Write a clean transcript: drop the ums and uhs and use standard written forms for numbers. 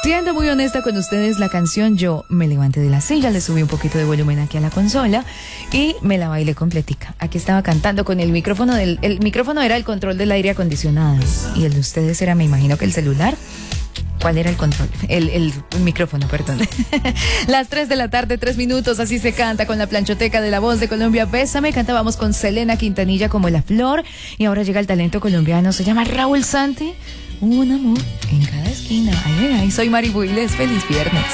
Siendo muy honesta con ustedes, la canción yo me levanté de la silla, le subí un poquito de volumen aquí a la consola y me la bailé completica. Aquí estaba cantando con el micrófono el micrófono era el control del aire acondicionado y el de ustedes era, me imagino que el celular. ¿Cuál era el control? El micrófono, perdón. Las 3 de la tarde, 3 minutos, así se canta con la planchoteca de La Voz de Colombia. Bésame, cantábamos con Selena Quintanilla como La Flor. Y ahora llega el talento colombiano, se llama Raúl Santi. Un amor en cada esquina. Ay, ay, ay, soy Mari Builes, feliz viernes.